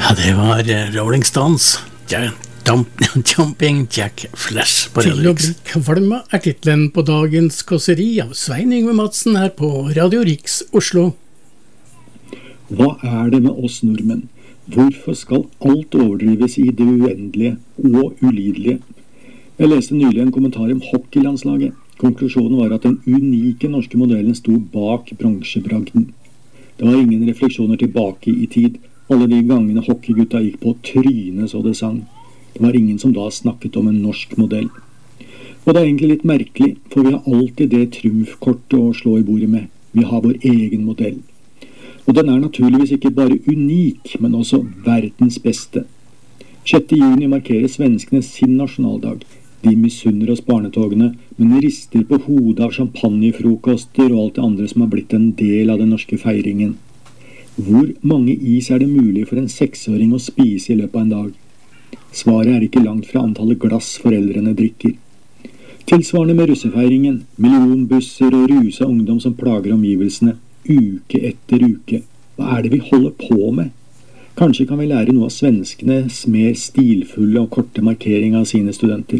Ja, det var Rolling Stones. Jumping Jack Flash på Radio Riks. Til å bli kvalma titlen på dagens kåseri av Svein Yngve Madsen her på Radio Riks Oslo. Hva det med oss nordmenn? Hvorfor skal alt overdrives i det uendelige og ulidelige? Jeg leste nylig en kommentar om hockeylandslaget. Konklusjonen var at den unike norske modellen sto bak bransjebragden. Det var ingen refleksjoner tilbake i tid. Alle de gangene hockeygutta gikk på trynet så det sang. Det var ingen som da snakket om en norsk modell. Og det egentlig litt merkelig, for vi har alltid det trumfkortet å slå i bordet med. Vi har vår egen modell. Og den naturligvis ikke bare unik, men også verdens beste. 6. juni markerer svenskene sin nasjonaldag. De misunner oss barnetogene, men rister på hodet av champagnefrokoster og alt det andre som har blitt en del av den norske feiringen. Hvor mange is det mulig for en 6-åring å spise i løpet av en dag? Svaret ikke langt fra antallet glass foreldrene drikker. Tilsvarende med russefeiringen, millionbusser og rusa ungdom som plager omgivelsene, uke etter uke. Hva det vi holder på med? Kanskje kan vi lære noe av svenskenes mer stilfulle og korte markering av sine studenter.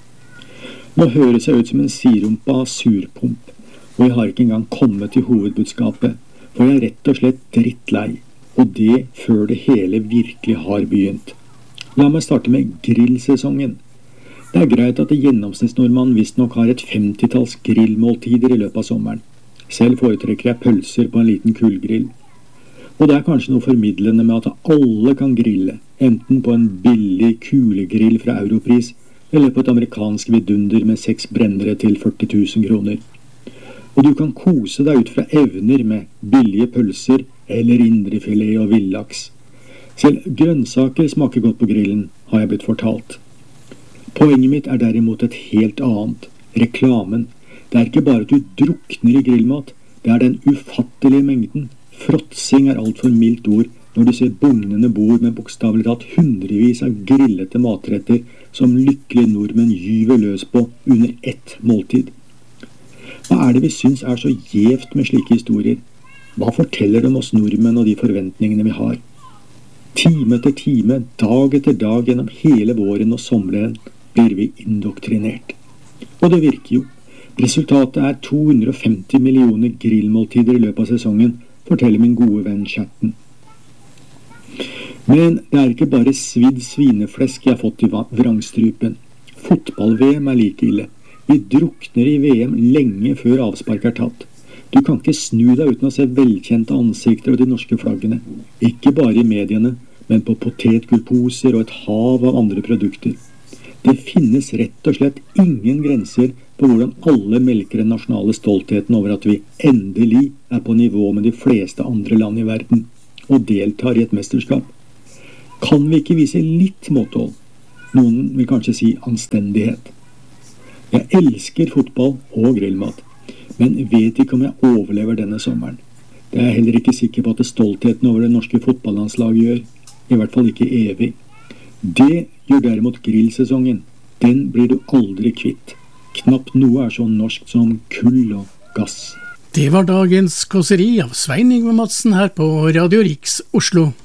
Nå høres jeg ut som en sirumpa surpump, og jeg har ikke engang kommet til hovedbudskapet, for jeg rett og slett drittlei, og det før det hele virkelig har begynt. La meg starte med grillsesongen. Det greit at gjennomsnittsnordmann visstnok har et 50-talls grillmåltider i løpet av sommeren. Selv foretrekker jeg pølser på en liten kullgrill. Og det kanskje noe formidlende med at alle kan grille, enten på en billig kulegrill fra Europris, eller på et amerikansk vidunder med 6 brennere til 40 000 kroner. Og du kan kose deg ut fra evner med billige pølser eller indrefilet og villaks. Selv grønnsaker smaker godt på grillen, har jeg blitt fortalt. Poenget mitt derimot et helt annet. Reklamen. Det ikke bare at du drukner i grillmat, det den ufattelige mengden. Fråtsing alt for mildt ord når du ser bugnende bord med bokstavelig talt hundrevis av grillete matretter som lykkelige nordmenn gyver løs på under ett måltid. Hva det vi syns så gjevt med slike historier? Hva forteller det om oss nordmenn og de forventningene vi har? Time etter time, dag etter dag gjennom hele våren og sommeren blir vi indoktrinert. Og det virker jo. Resultatet 250 millioner grillmåltider i løpet av sesongen, forteller min gode venn chatten. Men det ikke bare svidd svineflesk jeg har fått i vrangstrupen. Fotball-VM like ille. Vi drukner i VM lenge før avspark tatt. Du kan ikke snu deg uten å se velkjente ansikter og de norske flaggene. Ikke bare i mediene, men på potetgullposer og et hav av andre produkter. Det finnes rett og slett ingen grenser på hvordan alle melker den nasjonale stoltheten over at vi endelig på nivå med de fleste andre land i verden, og deltar i et mesterskap. Kan vi ikke vise litt måtehold? Noen vil kanskje si anstendighet. Jeg elsker fotball og grillmat, men vet ikke om jeg overlever denne sommeren. Det jeg heller ikke sikker på at stoltheten over det norske fotballandslaget gjør, i hvert fall ikke evig. Det gjør derimot grillsesongen. Den blir du aldri kvitt. Knapt noe så norsk som kull og gass. Det var dagens kåseri av Svein Yngve Madsen her på Radio Riks Oslo.